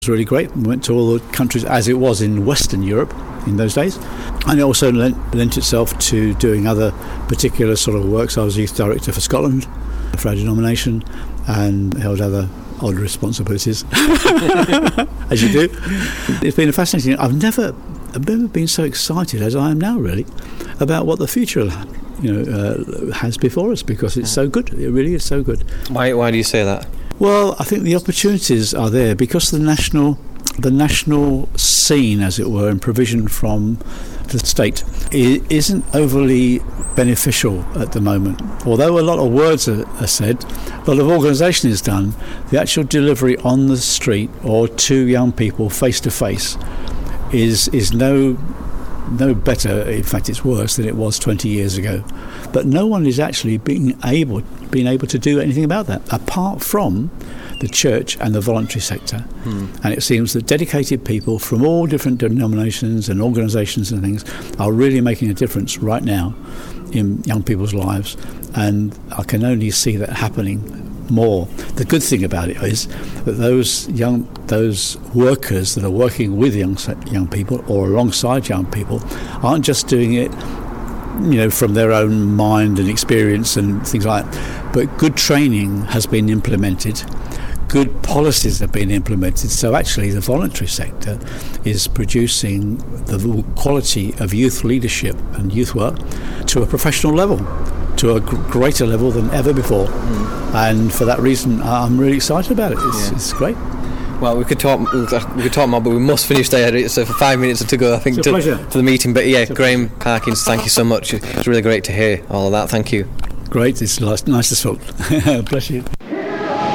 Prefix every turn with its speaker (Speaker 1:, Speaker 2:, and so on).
Speaker 1: It was really great. We went to all the countries as it was in Western Europe in those days. And it also lent itself to doing other particular sort of works. I was youth director for Scotland, for our denomination, and held other odd responsibilities, as you do. It's been a fascinating... I've never been so excited as I am now, really, about what the future has before us, because it's so good. It really is so good.
Speaker 2: Why do you say that?
Speaker 1: Well, I think the opportunities are there because the national scene, as it were, and provision from the state isn't overly beneficial at the moment. Although a lot of words are said, a lot of organisation is done, the actual delivery on the street or to young people face to face is no better. In fact, it's worse than it was 20 years ago. But no one is actually being able to do anything about that, apart from the church and the voluntary sector. And it seems that dedicated people from all different denominations and organisations and things are really making a difference right now in young people's lives, and I can only see that happening more. The good thing about it is that those workers that are working with young people or alongside young people aren't just doing it from their own mind and experience and things like that, but good training has been implemented, good policies have been implemented. So actually the voluntary sector is producing the quality of youth leadership and youth work to a professional level, to a greater level than ever before. And for that reason I'm really excited about it. It's great.
Speaker 2: Well, we could talk more, but we must finish there. So for 5 minutes to go, I think, to the meeting. But yeah, Graham Parkins, thank you so much. It's really great to hear all of that. Thank you.
Speaker 1: Great. It's nice to talk. Bless you.